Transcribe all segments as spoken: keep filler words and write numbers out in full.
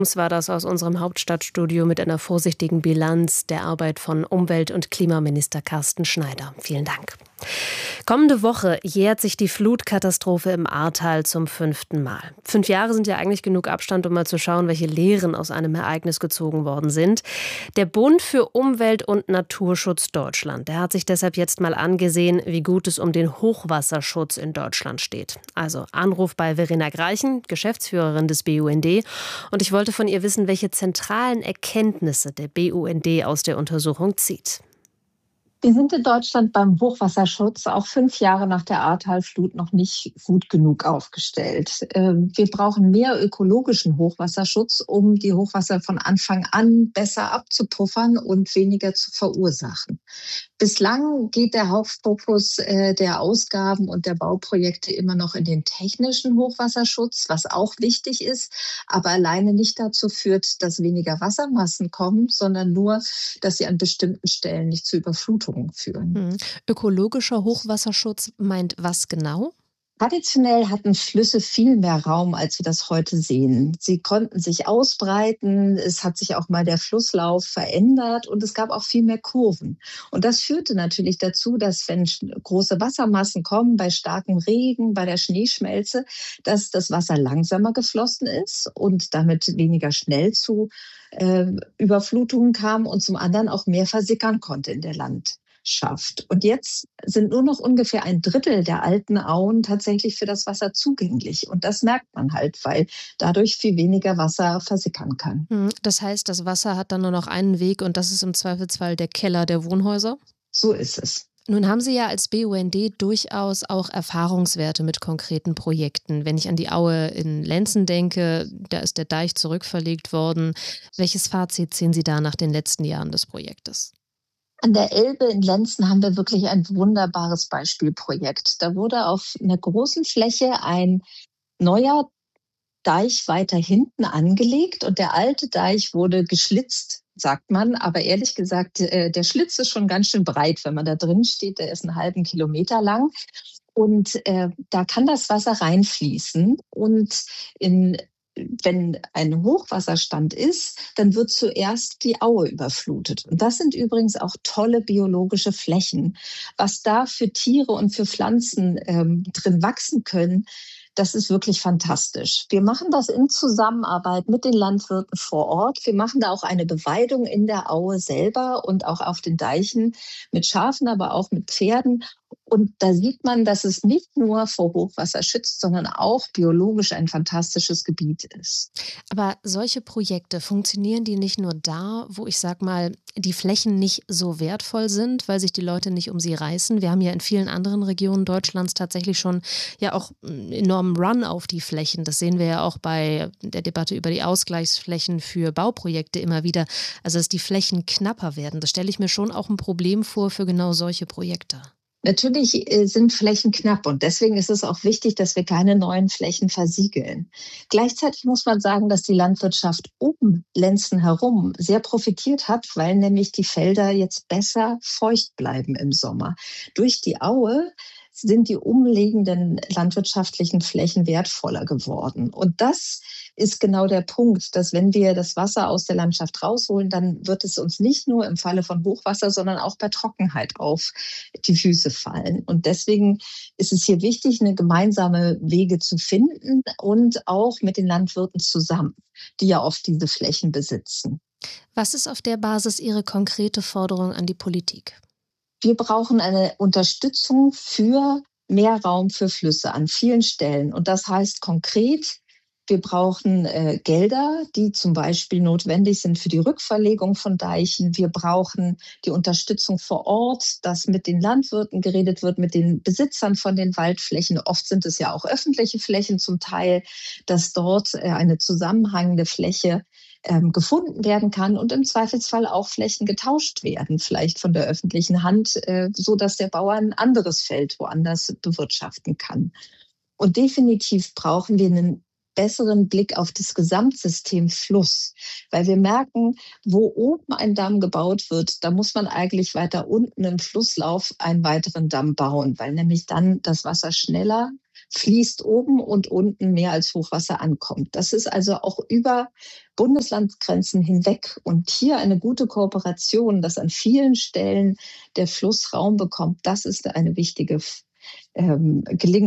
Es war das aus unserem Hauptstadtstudio mit einer vorsichtigen Bilanz der Arbeit von Umwelt- und Klimaminister Carsten Schneider. Vielen Dank. Kommende Woche jährt sich die Flutkatastrophe im Ahrtal zum fünften Mal. Fünf Jahre sind ja eigentlich genug Abstand, um mal zu schauen, welche Lehren aus einem Ereignis gezogen worden sind. Der Bund für Umwelt- und Naturschutz Deutschland, der hat sich deshalb jetzt mal angesehen, wie gut es um den Hochwasserschutz in Deutschland steht. Also Anruf bei Verena Greichen, Geschäftsführerin des B U N D. Und ich wollte von ihr wissen, welche zentralen Erkenntnisse der B U N D aus der Untersuchung zieht. Wir sind in Deutschland beim Hochwasserschutz auch fünf Jahre nach der Ahrtalflut noch nicht gut genug aufgestellt. Wir brauchen mehr ökologischen Hochwasserschutz, um die Hochwasser von Anfang an besser abzupuffern und weniger zu verursachen. Bislang geht der Hauptfokus der Ausgaben und der Bauprojekte immer noch in den technischen Hochwasserschutz, was auch wichtig ist, aber alleine nicht dazu führt, dass weniger Wassermassen kommen, sondern nur, dass sie an bestimmten Stellen nicht zu Überflutungen führen. Hm. Ökologischer Hochwasserschutz meint was genau? Traditionell hatten Flüsse viel mehr Raum, als wir das heute sehen. Sie konnten sich ausbreiten, es hat sich auch mal der Flusslauf verändert und es gab auch viel mehr Kurven. Und das führte natürlich dazu, dass wenn große Wassermassen kommen, bei starkem Regen, bei der Schneeschmelze, dass das Wasser langsamer geflossen ist und damit weniger schnell zu äh, Überflutungen kam und zum anderen auch mehr versickern konnte in der Land. Schafft. Und jetzt sind nur noch ungefähr ein Drittel der alten Auen tatsächlich für das Wasser zugänglich. Und das merkt man halt, weil dadurch viel weniger Wasser versickern kann. Das heißt, das Wasser hat dann nur noch einen Weg und das ist im Zweifelsfall der Keller der Wohnhäuser? So ist es. Nun haben Sie ja als B U N D durchaus auch Erfahrungswerte mit konkreten Projekten. Wenn ich an die Aue in Lenzen denke, da ist der Deich zurückverlegt worden. Welches Fazit ziehen Sie da nach den letzten Jahren des Projektes? An der Elbe in Lenzen haben wir wirklich ein wunderbares Beispielprojekt. Da wurde auf einer großen Fläche ein neuer Deich weiter hinten angelegt und der alte Deich wurde geschlitzt, sagt man. Aber ehrlich gesagt, der Schlitz ist schon ganz schön breit, wenn man da drin steht. Der ist einen halben Kilometer lang. Und äh, da kann das Wasser reinfließen. Und in wenn ein Hochwasserstand ist, dann wird zuerst die Aue überflutet. Und das sind übrigens auch tolle biologische Flächen. Was da für Tiere und für Pflanzen ähm, drin wachsen können, das ist wirklich fantastisch. Wir machen das in Zusammenarbeit mit den Landwirten vor Ort. Wir machen da auch eine Beweidung in der Aue selber und auch auf den Deichen mit Schafen, aber auch mit Pferden. Und da sieht man, dass es nicht nur vor Hochwasser schützt, sondern auch biologisch ein fantastisches Gebiet ist. Aber solche Projekte, funktionieren die nicht nur da, wo ich sag mal, die Flächen nicht so wertvoll sind, weil sich die Leute nicht um sie reißen? Wir haben ja in vielen anderen Regionen Deutschlands tatsächlich schon ja auch einen enormen Run auf die Flächen. Das sehen wir ja auch bei der Debatte über die Ausgleichsflächen für Bauprojekte immer wieder. Also dass die Flächen knapper werden, das stelle ich mir schon auch ein Problem vor für genau solche Projekte. Natürlich sind Flächen knapp und deswegen ist es auch wichtig, dass wir keine neuen Flächen versiegeln. Gleichzeitig muss man sagen, dass die Landwirtschaft um Lenzen herum sehr profitiert hat, weil nämlich die Felder jetzt besser feucht bleiben im Sommer. Durch die Aue sind die umliegenden landwirtschaftlichen Flächen wertvoller geworden. Und das ist genau der Punkt, dass wenn wir das Wasser aus der Landschaft rausholen, dann wird es uns nicht nur im Falle von Hochwasser, sondern auch bei Trockenheit auf die Füße fallen. Und deswegen ist es hier wichtig, eine gemeinsame Wege zu finden und auch mit den Landwirten zusammen, die ja oft diese Flächen besitzen. Was ist auf der Basis Ihre konkrete Forderung an die Politik? Wir brauchen eine Unterstützung für mehr Raum für Flüsse an vielen Stellen. Und das heißt konkret, wir brauchen äh, Gelder, die zum Beispiel notwendig sind für die Rückverlegung von Deichen. Wir brauchen die Unterstützung vor Ort, dass mit den Landwirten geredet wird, mit den Besitzern von den Waldflächen. Oft sind es ja auch öffentliche Flächen zum Teil, dass dort äh, eine zusammenhängende Fläche ähm, gefunden werden kann und im Zweifelsfall auch Flächen getauscht werden, vielleicht von der öffentlichen Hand, äh, so dass der Bauer ein anderes Feld woanders bewirtschaften kann. Und definitiv brauchen wir einen besseren Blick auf das Gesamtsystem Fluss, weil wir merken, wo oben ein Damm gebaut wird, da muss man eigentlich weiter unten im Flusslauf einen weiteren Damm bauen, weil nämlich dann das Wasser schneller fließt oben und unten mehr als Hochwasser ankommt. Das ist also auch über Bundeslandgrenzen hinweg. Und hier eine gute Kooperation, dass an vielen Stellen der Fluss Raum bekommt, das ist eine wichtige Ähm,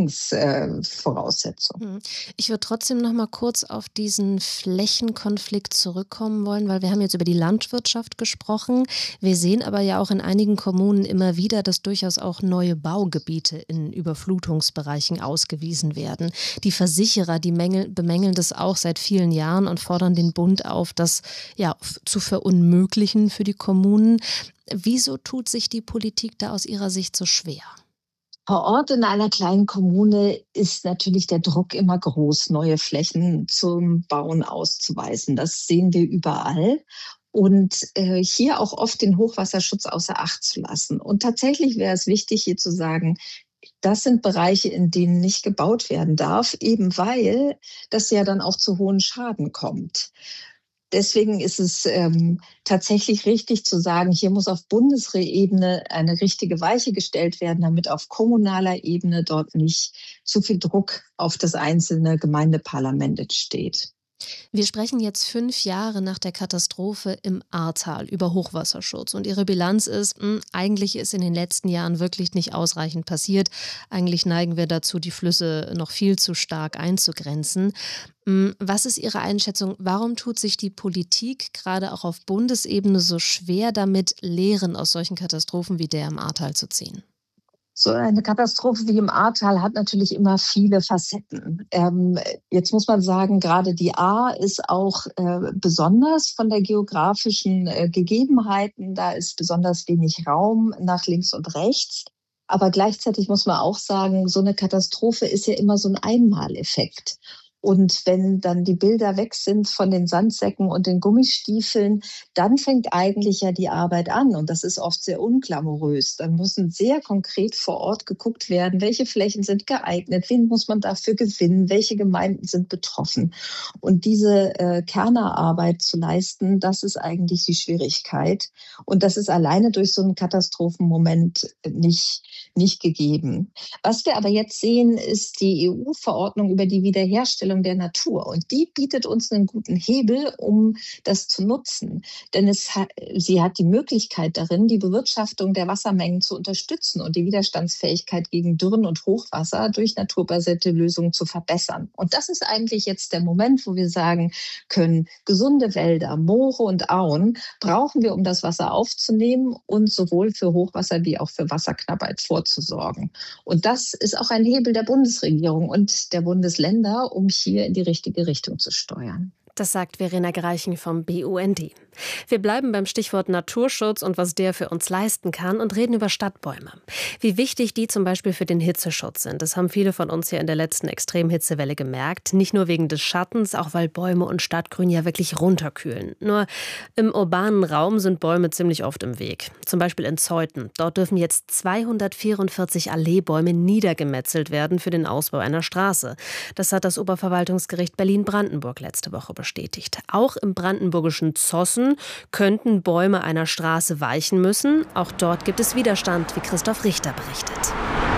Gelingensvoraussetzung. Ich würde trotzdem noch mal kurz auf diesen Flächenkonflikt zurückkommen wollen, weil wir haben jetzt über die Landwirtschaft gesprochen. Wir sehen aber ja auch in einigen Kommunen immer wieder, dass durchaus auch neue Baugebiete in Überflutungsbereichen ausgewiesen werden. Die Versicherer, die mängel, bemängeln das auch seit vielen Jahren und fordern den Bund auf, das ja zu verunmöglichen für die Kommunen. Wieso tut sich die Politik da aus Ihrer Sicht so schwer? Vor Ort in einer kleinen Kommune ist natürlich der Druck immer groß, neue Flächen zum Bauen auszuweisen. Das sehen wir überall. Und äh, hier auch oft den Hochwasserschutz außer Acht zu lassen. Und tatsächlich wäre es wichtig, hier zu sagen, das sind Bereiche, in denen nicht gebaut werden darf, eben weil das ja dann auch zu hohen Schaden kommt. Deswegen ist es ähm, tatsächlich richtig zu sagen, hier muss auf Bundesebene eine richtige Weiche gestellt werden, damit auf kommunaler Ebene dort nicht zu viel Druck auf das einzelne Gemeindeparlament entsteht. Wir sprechen jetzt fünf Jahre nach der Katastrophe im Ahrtal über Hochwasserschutz. Und Ihre Bilanz ist, mh, eigentlich ist in den letzten Jahren wirklich nicht ausreichend passiert. Eigentlich neigen wir dazu, die Flüsse noch viel zu stark einzugrenzen. Mh, was ist Ihre Einschätzung? Warum tut sich die Politik gerade auch auf Bundesebene so schwer damit, Lehren aus solchen Katastrophen wie der im Ahrtal zu ziehen? So eine Katastrophe wie im Ahrtal hat natürlich immer viele Facetten. Ähm, jetzt muss man sagen, gerade die Ahr ist auch äh, besonders von der geografischen äh, Gegebenheiten. Da ist besonders wenig Raum nach links und rechts. Aber gleichzeitig muss man auch sagen, so eine Katastrophe ist ja immer so ein Einmaleffekt. Und wenn dann die Bilder weg sind von den Sandsäcken und den Gummistiefeln, dann fängt eigentlich ja die Arbeit an. Und das ist oft sehr unglamourös. Dann müssen sehr konkret vor Ort geguckt werden, welche Flächen sind geeignet, wen muss man dafür gewinnen, welche Gemeinden sind betroffen. Und diese äh, Kernerarbeit zu leisten, das ist eigentlich die Schwierigkeit. Und das ist alleine durch so einen Katastrophenmoment nicht, nicht gegeben. Was wir aber jetzt sehen, ist die E U-Verordnung über die Wiederherstellung der Natur. Und die bietet uns einen guten Hebel, um das zu nutzen. Denn es hat, sie hat die Möglichkeit darin, die Bewirtschaftung der Wassermengen zu unterstützen und die Widerstandsfähigkeit gegen Dürren und Hochwasser durch naturbasierte Lösungen zu verbessern. Und das ist eigentlich jetzt der Moment, wo wir sagen können, gesunde Wälder, Moore und Auen brauchen wir, um das Wasser aufzunehmen und sowohl für Hochwasser wie auch für Wasserknappheit vorzusorgen. Und das ist auch ein Hebel der Bundesregierung und der Bundesländer, um hier in die richtige Richtung zu steuern. Das sagt Verena Greichen vom B U N D. Wir bleiben beim Stichwort Naturschutz und was der für uns leisten kann und reden über Stadtbäume. Wie wichtig die zum Beispiel für den Hitzeschutz sind, das haben viele von uns ja in der letzten Extremhitzewelle gemerkt. Nicht nur wegen des Schattens, auch weil Bäume und Stadtgrün ja wirklich runterkühlen. Nur im urbanen Raum sind Bäume ziemlich oft im Weg. Zum Beispiel in Zeuthen. Dort dürfen jetzt zweihundertvierundvierzig Alleebäume niedergemetzelt werden für den Ausbau einer Straße. Das hat das Oberverwaltungsgericht Berlin-Brandenburg letzte Woche bestätigt. Auch im brandenburgischen Zossen könnten Bäume einer Straße weichen müssen. Auch dort gibt es Widerstand, wie Christoph Richter berichtet.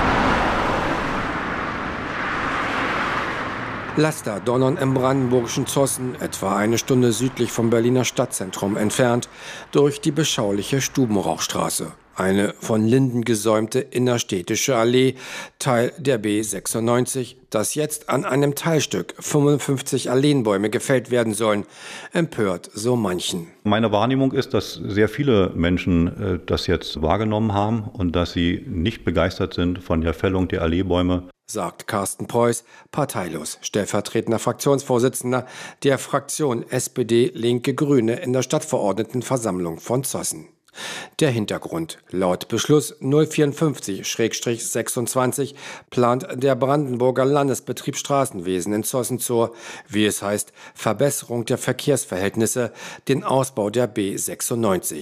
Laster donnern im brandenburgischen Zossen, etwa eine Stunde südlich vom Berliner Stadtzentrum entfernt, durch die beschauliche Stubenrauchstraße. Eine von Linden gesäumte innerstädtische Allee, Teil der B sechsundneunzig, dass jetzt an einem Teilstück fünfundfünfzig Alleenbäume gefällt werden sollen, empört so manchen. Meine Wahrnehmung ist, dass sehr viele Menschen äh, das jetzt wahrgenommen haben und dass sie nicht begeistert sind von der Fällung der Alleebäume, sagt Carsten Preuß, parteilos, stellvertretender Fraktionsvorsitzender der Fraktion S P D Linke Grüne in der Stadtverordnetenversammlung von Zossen. Der Hintergrund: Laut Beschluss null vierundfünfzig sechsundzwanzig plant der Brandenburger Landesbetrieb Straßenwesen in Zossen zur, wie es heißt, Verbesserung der Verkehrsverhältnisse den Ausbau der B sechsundneunzig.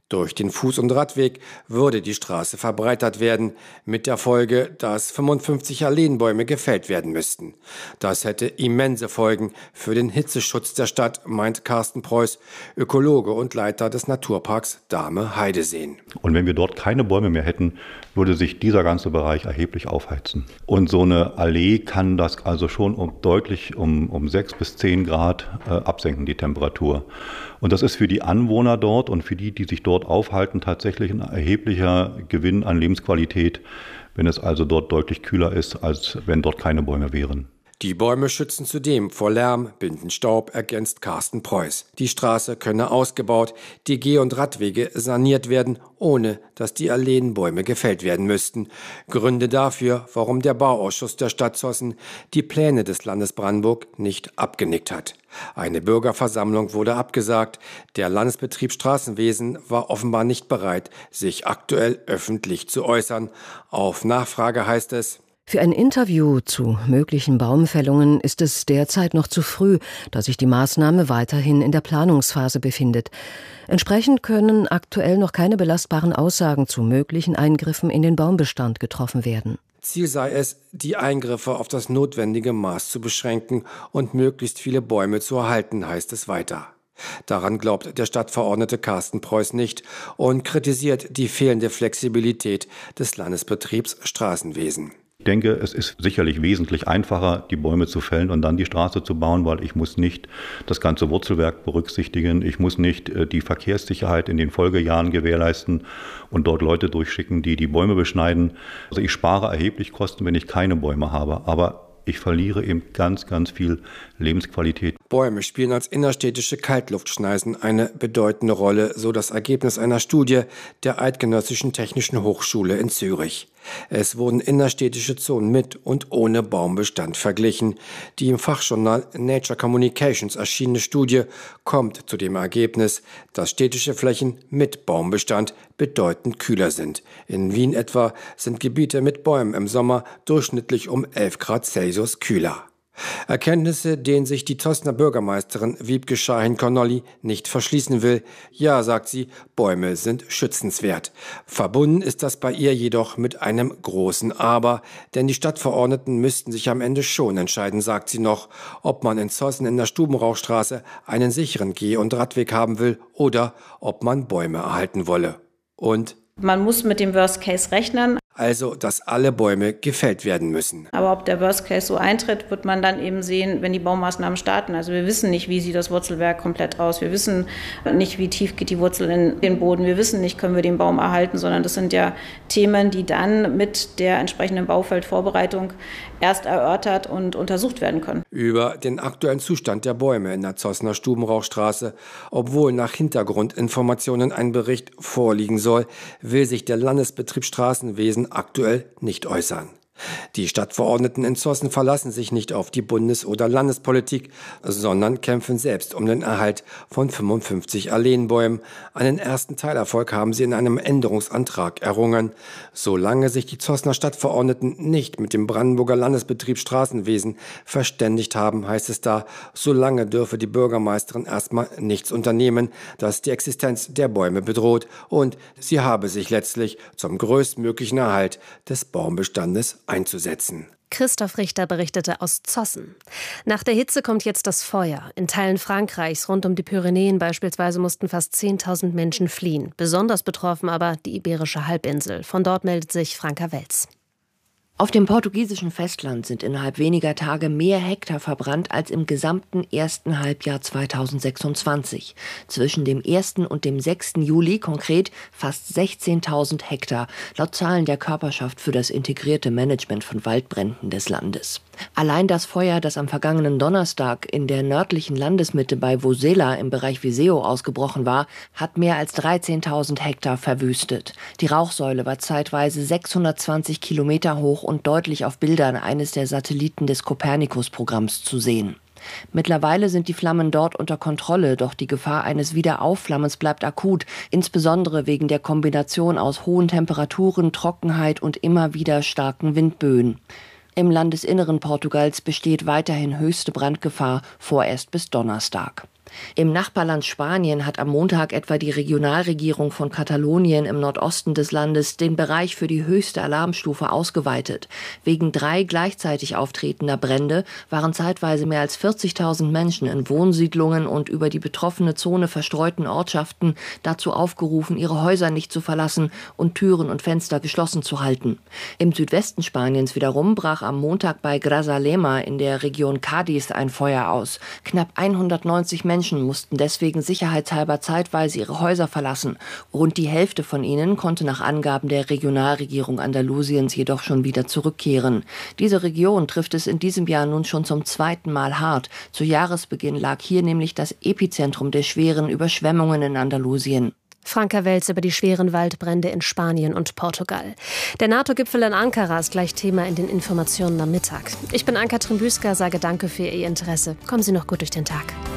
Durch den Fuß- und Radweg würde die Straße verbreitert werden, mit der Folge, dass fünfundfünfzig Erlenbäume gefällt werden müssten. Das hätte immense Folgen für den Hitzeschutz der Stadt, meint Carsten Preuß, Ökologe und Leiter des Naturparks Dahme-Heideseen. Und wenn wir dort keine Bäume mehr hätten, würde sich dieser ganze Bereich erheblich aufheizen. Und so eine Allee kann das also schon um deutlich um, um sechs bis zehn Grad äh, absenken, die Temperatur. Und das ist für die Anwohner dort und für die, die sich dort aufhalten, tatsächlich ein erheblicher Gewinn an Lebensqualität, wenn es also dort deutlich kühler ist, als wenn dort keine Bäume wären. Die Bäume schützen zudem vor Lärm, binden Staub, ergänzt Carsten Preuß. Die Straße könne ausgebaut, die Geh- und Radwege saniert werden, ohne dass die Erlenbäume gefällt werden müssten. Gründe dafür, warum der Bauausschuss der Stadt Zossen die Pläne des Landes Brandenburg nicht abgenickt hat. Eine Bürgerversammlung wurde abgesagt. Der Landesbetrieb Straßenwesen war offenbar nicht bereit, sich aktuell öffentlich zu äußern. Auf Nachfrage heißt es: Für ein Interview zu möglichen Baumfällungen ist es derzeit noch zu früh, da sich die Maßnahme weiterhin in der Planungsphase befindet. Entsprechend können aktuell noch keine belastbaren Aussagen zu möglichen Eingriffen in den Baumbestand getroffen werden. Ziel sei es, die Eingriffe auf das notwendige Maß zu beschränken und möglichst viele Bäume zu erhalten, heißt es weiter. Daran glaubt der Stadtverordnete Carsten Preuß nicht und kritisiert die fehlende Flexibilität des Landesbetriebs Straßenwesen. Ich denke, es ist sicherlich wesentlich einfacher, die Bäume zu fällen und dann die Straße zu bauen, weil ich muss nicht das ganze Wurzelwerk berücksichtigen. Ich muss nicht die Verkehrssicherheit in den Folgejahren gewährleisten und dort Leute durchschicken, die die Bäume beschneiden. Also ich spare erheblich Kosten, wenn ich keine Bäume habe. Aber ich verliere eben ganz, ganz viel Lebensqualität. Bäume spielen als innerstädtische Kaltluftschneisen eine bedeutende Rolle, so das Ergebnis einer Studie der Eidgenössischen Technischen Hochschule in Zürich. Es wurden innerstädtische Zonen mit und ohne Baumbestand verglichen. Die im Fachjournal Nature Communications erschienene Studie kommt zu dem Ergebnis, dass städtische Flächen mit Baumbestand bedeutend kühler sind. In Wien etwa sind Gebiete mit Bäumen im Sommer durchschnittlich um elf Grad Celsius kühler. Erkenntnisse, denen sich die Zossener Bürgermeisterin Wiebke Schahin-Connolly nicht verschließen will. Ja, sagt sie, Bäume sind schützenswert. Verbunden ist das bei ihr jedoch mit einem großen Aber, denn die Stadtverordneten müssten sich am Ende schon entscheiden, sagt sie noch, ob man in Zossen in der Stubenrauchstraße einen sicheren Geh- und Radweg haben will oder ob man Bäume erhalten wolle. Und man muss mit dem Worst Case rechnen. Also, dass alle Bäume gefällt werden müssen. Aber ob der Worst Case so eintritt, wird man dann eben sehen, wenn die Baumaßnahmen starten. Also wir wissen nicht, wie sieht das Wurzelwerk komplett aus. Wir wissen nicht, wie tief geht die Wurzel in den Boden. Wir wissen nicht, können wir den Baum erhalten, sondern das sind ja Themen, die dann mit der entsprechenden Baufeldvorbereitung erst erörtert und untersucht werden können. Über den aktuellen Zustand der Bäume in der Zossener Stubenrauchstraße, obwohl nach Hintergrundinformationen ein Bericht vorliegen soll, will sich der Landesbetrieb Straßenwesen aktuell nicht äußern. Die Stadtverordneten in Zossen verlassen sich nicht auf die Bundes- oder Landespolitik, sondern kämpfen selbst um den Erhalt von fünfundfünfzig Erlenbäumen. Einen ersten Teilerfolg haben sie in einem Änderungsantrag errungen. Solange sich die Zossener Stadtverordneten nicht mit dem Brandenburger Landesbetrieb Straßenwesen verständigt haben, heißt es da, solange dürfe die Bürgermeisterin erstmal nichts unternehmen, das die Existenz der Bäume bedroht, und sie habe sich letztlich zum größtmöglichen Erhalt des Baumbestandes einzusetzen. Christoph Richter berichtete aus Zossen. Nach der Hitze kommt jetzt das Feuer. In Teilen Frankreichs, rund um die Pyrenäen beispielsweise, mussten fast zehntausend Menschen fliehen. Besonders betroffen aber die Iberische Halbinsel. Von dort meldet sich Franka Welz. Auf dem portugiesischen Festland sind innerhalb weniger Tage mehr Hektar verbrannt als im gesamten ersten Halbjahr zweitausendsechsundzwanzig. Zwischen dem ersten und dem sechsten Juli konkret fast sechzehntausend Hektar, laut Zahlen der Körperschaft für das integrierte Management von Waldbränden des Landes. Allein das Feuer, das am vergangenen Donnerstag in der nördlichen Landesmitte bei Vosela im Bereich Viseu ausgebrochen war, hat mehr als dreizehntausend Hektar verwüstet. Die Rauchsäule war zeitweise sechshundertzwanzig Kilometer hoch und deutlich auf Bildern eines der Satelliten des Copernicus-Programms zu sehen. Mittlerweile sind die Flammen dort unter Kontrolle, doch die Gefahr eines Wiederaufflammens bleibt akut, insbesondere wegen der Kombination aus hohen Temperaturen, Trockenheit und immer wieder starken Windböen. Im Landesinneren Portugals besteht weiterhin höchste Brandgefahr, vorerst bis Donnerstag. Im Nachbarland Spanien hat am Montag etwa die Regionalregierung von Katalonien im Nordosten des Landes den Bereich für die höchste Alarmstufe ausgeweitet. Wegen drei gleichzeitig auftretender Brände waren zeitweise mehr als vierzigtausend Menschen in Wohnsiedlungen und über die betroffene Zone verstreuten Ortschaften dazu aufgerufen, ihre Häuser nicht zu verlassen und Türen und Fenster geschlossen zu halten. Im Südwesten Spaniens wiederum brach am Montag bei Grazalema in der Region Cádiz ein Feuer aus. Knapp hundertneunzig Menschen mussten deswegen sicherheitshalber zeitweise ihre Häuser verlassen. Rund die Hälfte von ihnen konnte nach Angaben der Regionalregierung Andalusiens jedoch schon wieder zurückkehren. Diese Region trifft es in diesem Jahr nun schon zum zweiten Mal hart. Zu Jahresbeginn lag hier nämlich das Epizentrum der schweren Überschwemmungen in Andalusien. Franka Welz über die schweren Waldbrände in Spanien und Portugal. Der NATO-Gipfel in Ankara ist gleich Thema in den Informationen am Mittag. Ich bin Ann-Kathrin Büsker, sage danke für Ihr Interesse. Kommen Sie noch gut durch den Tag.